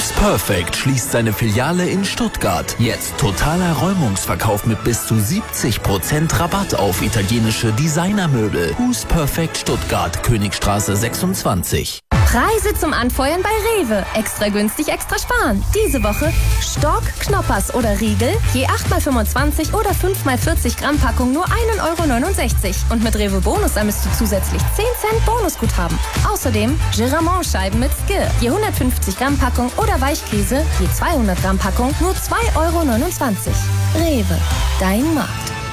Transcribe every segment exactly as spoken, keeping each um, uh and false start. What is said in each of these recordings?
Who's Perfect schließt seine Filiale in Stuttgart. Jetzt totaler Räumungsverkauf mit bis zu siebzig Prozent Rabatt auf italienische Designermöbel. Who's Perfect Stuttgart, Königstraße sechsundzwanzig. Preise zum Anfeuern bei Rewe. Extra günstig, extra sparen. Diese Woche Stock, Knoppers oder Riegel, je acht mal fünfundzwanzig oder fünf mal vierzig Gramm Packung nur ein Euro neunundsechzig. Und mit Rewe Bonus ermisst du zusätzlich zehn Cent Bonusguthaben. Außerdem Giramont-Scheiben mit Skir, je hundertfünfzig Gramm Packung oder Weichkäse, je zweihundert Gramm Packung nur zwei Euro neunundzwanzig. Rewe, dein Markt.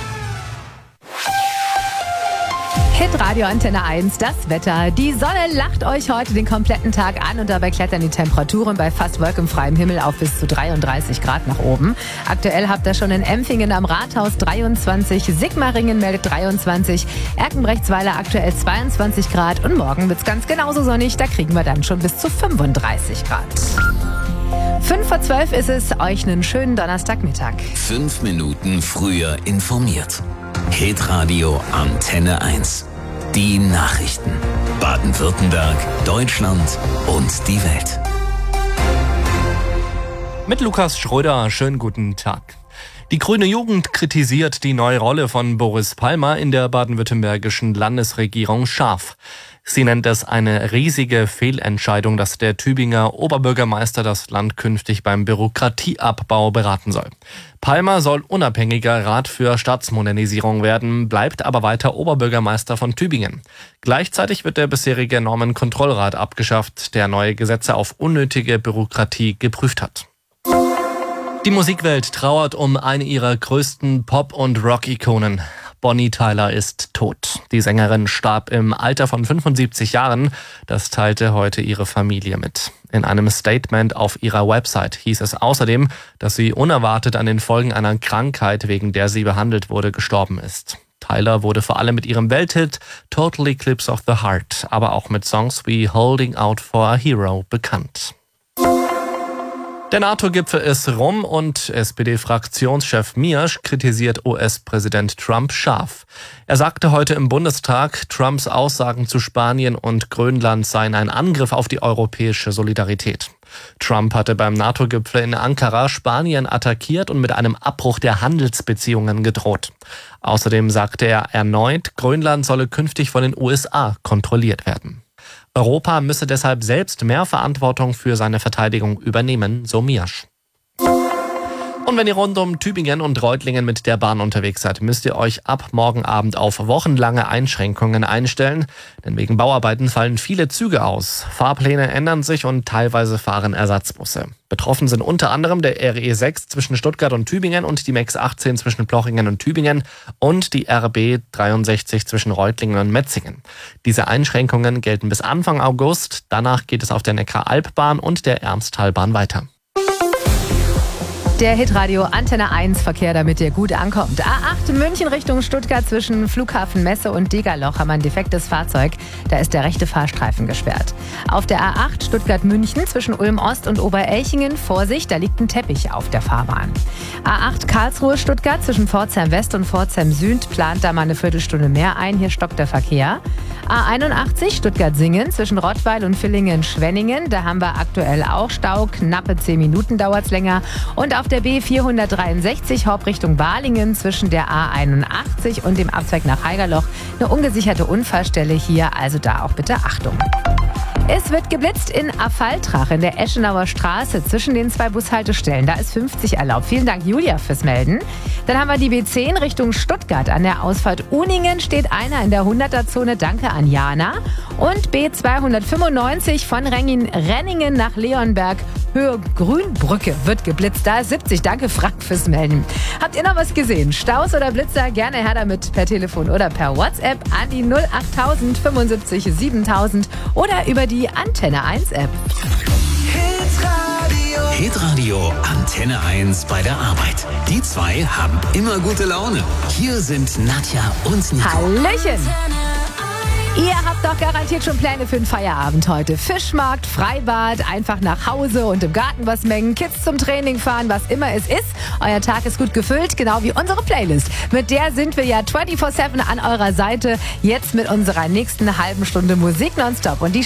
Hitradio Antenne eins, das Wetter. Die Sonne lacht euch heute den kompletten Tag an und dabei klettern die Temperaturen bei fast wolkenfreiem Himmel auf bis zu dreiunddreißig Grad nach oben. Aktuell habt ihr schon in Empfingen am Rathaus dreiundzwanzig, Sigmaringen meldet dreiundzwanzig, Erkenbrechtsweiler aktuell zweiundzwanzig Grad und morgen wird's ganz genauso sonnig, da kriegen wir dann schon bis zu fünfunddreißig Grad. Fünf vor zwölf ist es, euch einen schönen Donnerstagmittag. Fünf Minuten früher informiert. Hitradio Antenne eins. Die Nachrichten. Baden-Württemberg, Deutschland und die Welt. Mit Lukas Schröder, schönen guten Tag. Die Grüne Jugend kritisiert die neue Rolle von Boris Palmer in der baden-württembergischen Landesregierung scharf. Sie nennt es eine riesige Fehlentscheidung, dass der Tübinger Oberbürgermeister das Land künftig beim Bürokratieabbau beraten soll. Palmer soll unabhängiger Rat für Stadtmodernisierung werden, bleibt aber weiter Oberbürgermeister von Tübingen. Gleichzeitig wird der bisherige Normenkontrollrat abgeschafft, der neue Gesetze auf unnötige Bürokratie geprüft hat. Die Musikwelt trauert um eine ihrer größten Pop- und Rock-Ikonen. Bonnie Tyler ist tot. Die Sängerin starb im Alter von fünfundsiebzig Jahren. Das teilte heute ihre Familie mit. In einem Statement auf ihrer Website hieß es außerdem, dass sie unerwartet an den Folgen einer Krankheit, wegen der sie behandelt wurde, gestorben ist. Tyler wurde vor allem mit ihrem Welthit Total Eclipse of the Heart, aber auch mit Songs wie Holding Out for a Hero bekannt. Der NATO-Gipfel ist rum und S P D-Fraktionschef Miersch kritisiert U S-Präsident Trump scharf. Er sagte heute im Bundestag, Trumps Aussagen zu Spanien und Grönland seien ein Angriff auf die europäische Solidarität. Trump hatte beim NATO-Gipfel in Ankara Spanien attackiert und mit einem Abbruch der Handelsbeziehungen gedroht. Außerdem sagte er erneut, Grönland solle künftig von den U S A kontrolliert werden. Europa müsse deshalb selbst mehr Verantwortung für seine Verteidigung übernehmen, so Miersch. Und wenn ihr rund um Tübingen und Reutlingen mit der Bahn unterwegs seid, müsst ihr euch ab morgen Abend auf wochenlange Einschränkungen einstellen. Denn wegen Bauarbeiten fallen viele Züge aus. Fahrpläne ändern sich und teilweise fahren Ersatzbusse. Betroffen sind unter anderem der R E sechs zwischen Stuttgart und Tübingen und die M E X achtzehn zwischen Plochingen und Tübingen und die R B dreiundsechzig zwischen Reutlingen und Metzingen. Diese Einschränkungen gelten bis Anfang August. Danach geht es auf der Neckar-Alb-Bahn und der Ermstalbahn weiter. Der Hitradio Antenne eins Verkehr, damit ihr gut ankommt. A acht München Richtung Stuttgart zwischen Flughafen Messe und Degerloch haben wir ein defektes Fahrzeug. Da ist der rechte Fahrstreifen gesperrt. Auf der A acht Stuttgart-München zwischen Ulm-Ost und Oberelchingen, Vorsicht, da liegt ein Teppich auf der Fahrbahn. A acht Karlsruhe-Stuttgart zwischen Pforzheim West und Pforzheim Süd plant da mal eine Viertelstunde mehr ein. Hier stockt der Verkehr. A einundachtzig Stuttgart-Singen zwischen Rottweil und Villingen-Schwenningen. Da haben wir aktuell auch Stau. Knappe zehn Minuten dauert es länger. Und auf der B vierhundertdreiundsechzig Hauptrichtung Balingen zwischen der A einundachtzig und dem Abzweig nach Haigerloch eine ungesicherte Unfallstelle hier. Also da auch bitte Achtung. Es wird geblitzt in Affaltrach in der Eschenauer Straße zwischen den zwei Bushaltestellen. Da ist fünfzig erlaubt. Vielen Dank, Julia, fürs Melden. Dann haben wir die B zehn Richtung Stuttgart. An der Ausfahrt Uningen steht einer in der hunderter-Zone. Danke an Jana. Und B zweihundertfünfundneunzig von Renningen nach Leonberg Höhe Grünbrücke wird geblitzt. Da ist siebzig. Danke, Frank, fürs Melden. Habt ihr noch was gesehen? Staus oder Blitzer? Gerne her damit per Telefon oder per WhatsApp an die null achttausend fünfundsiebzig siebentausend oder über die Antenne eins App. Hitradio. Hitradio Antenne eins bei der Arbeit. Die zwei haben immer gute Laune. Hier sind Nadja und Nico. Hallöchen! Ihr habt doch garantiert schon Pläne für den Feierabend heute. Fischmarkt, Freibad, einfach nach Hause und im Garten was mengen, Kids zum Training fahren, was immer es ist. Euer Tag ist gut gefüllt, genau wie unsere Playlist. Mit der sind wir ja vierundzwanzig sieben an eurer Seite. Jetzt mit unserer nächsten halben Stunde Musik nonstop. Und die